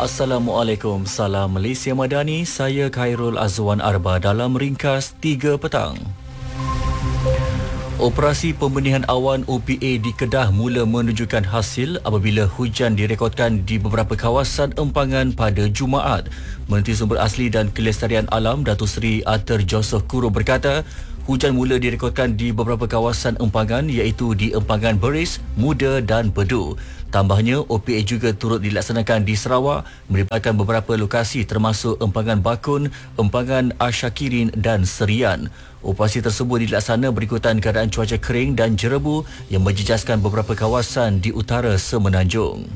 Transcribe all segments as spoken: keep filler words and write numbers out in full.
Assalamualaikum, salam Malaysia Madani, saya Khairul Azwan Arba dalam ringkas tiga petang. Operasi pembenihan awan O P A di Kedah mula menunjukkan hasil apabila hujan direkodkan di beberapa kawasan empangan pada Jumaat. Menteri Sumber Asli dan Kelestarian Alam Datuk Seri Arthur Joseph Kuro berkata, hujan mula direkodkan di beberapa kawasan empangan iaitu di Empangan Beris, Muda dan Bedu. Tambahnya, O P A juga turut dilaksanakan di Sarawak melibatkan beberapa lokasi termasuk Empangan Bakun, Empangan Asyakirin dan Serian. Operasi tersebut dilaksana berikutan keadaan cuaca kering dan jerebu yang menjejaskan beberapa kawasan di utara Semenanjung.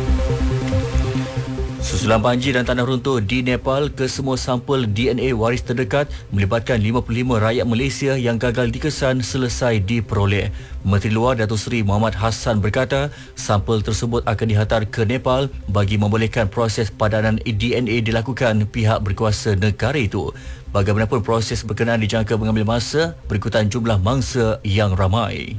Susulan banjir dan tanah runtuh di Nepal, kesemua sampel D N A waris terdekat melibatkan lima puluh lima rakyat Malaysia yang gagal dikesan selesai diperoleh. Menteri Luar Datuk Seri Muhammad Hassan berkata, sampel tersebut akan dihantar ke Nepal bagi membolehkan proses padanan D N A dilakukan pihak berkuasa negara itu. Bagaimanapun proses berkenaan dijangka mengambil masa berikutan jumlah mangsa yang ramai.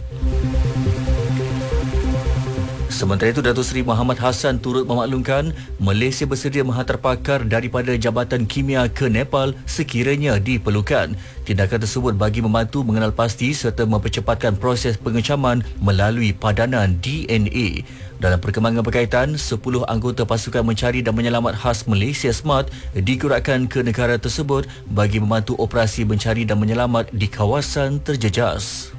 Sementara itu, Datuk Seri Muhammad Hassan turut memaklumkan Malaysia bersedia menghantar pakar daripada Jabatan Kimia ke Nepal sekiranya diperlukan. Tindakan tersebut bagi membantu mengenal pasti serta mempercepatkan proses pengecaman melalui padanan D N A. Dalam perkembangan berkaitan, sepuluh anggota pasukan mencari dan menyelamat khas Malaysia SMART digerakkan ke negara tersebut bagi membantu operasi mencari dan menyelamat di kawasan terjejas.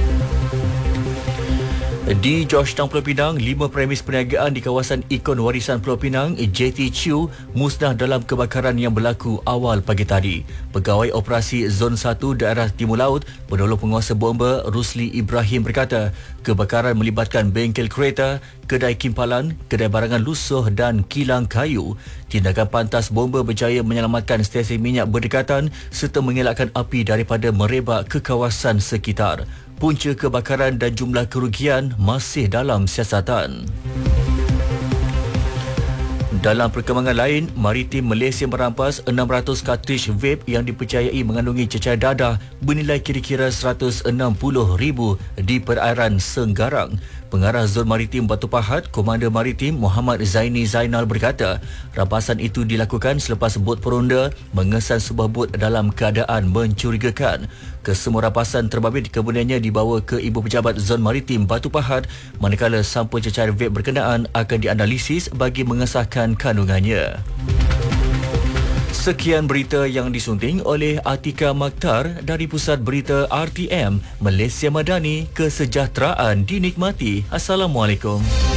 Di Georgetown, Pulau Pinang, lima premis perniagaan di kawasan ikon warisan Pulau Pinang, J T Chiu, musnah dalam kebakaran yang berlaku awal pagi tadi. Pegawai Operasi Zon satu Daerah Timur Laut, penolong penguasa bomba Rusli Ibrahim berkata, kebakaran melibatkan bengkel kereta, kedai kimpalan, kedai barangan lusuh dan kilang kayu. Tindakan pantas bomba berjaya menyelamatkan stesen minyak berdekatan serta mengelakkan api daripada merebak ke kawasan sekitar. Punca kebakaran dan jumlah kerugian masih dalam siasatan. Dalam perkembangan lain, Maritim Malaysia merampas enam ratus kartridge vape yang dipercayai mengandungi cecair dadah bernilai kira-kira seratus enam puluh ribu di perairan Senggarang. Pengarah Zon Maritim Batu Pahat, Komander Maritim Muhammad Zaini Zainal berkata, rampasan itu dilakukan selepas bot peronda mengesan sebuah bot dalam keadaan mencurigakan. Kesemua rampasan terbabit kemudiannya dibawa ke Ibu Pejabat Zon Maritim Batu Pahat, manakala sampel cecair vape berkenaan akan dianalisis bagi mengesahkan kandungannya. Sekian berita yang disunting oleh Atika Makhtar dari Pusat Berita R T M Malaysia Madani. Kesejahteraan dinikmati. Assalamualaikum.